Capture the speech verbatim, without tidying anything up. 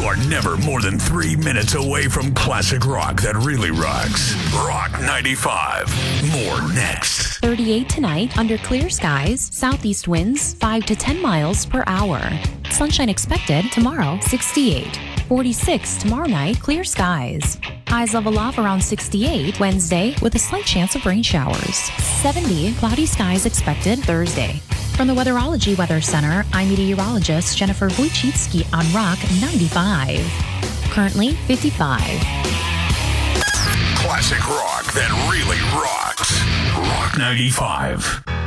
You are never more than three minutes away from classic rock that really rocks. Rock ninety-five. More next. thirty-eight tonight, under clear skies, southeast winds five to ten miles per hour. Sunshine expected tomorrow, sixty-eight. forty-six tomorrow night, clear skies. Highs level off around sixty-eight Wednesday with a slight chance of rain showers. seventy, cloudy skies expected Thursday. From the Weatherology Weather Center, I'm meteorologist Jennifer Wojcicki on Rock ninety-five. Currently fifty-five. Classic rock that really rocks. Rock ninety-five.